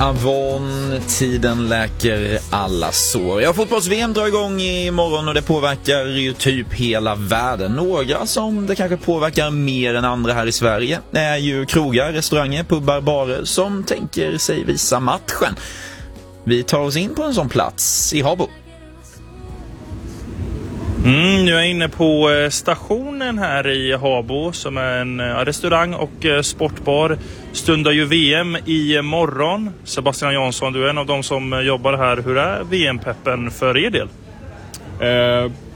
Avon, tiden läker alla sår. Ja, fotbolls-VM drar igång imorgon och det påverkar ju typ hela världen. Några som det kanske påverkar mer än andra här i Sverige är ju krogar, restauranger, pubbar, barer som tänker sig visa matchen. Vi tar oss in på en sån plats i Habo. Nu är jag inne på stationen här i Habo som är en restaurang och sportbar. Stundar ju VM i morgon. Sebastian Jansson, du är en av de som jobbar här. Hur är VM-peppen för er del?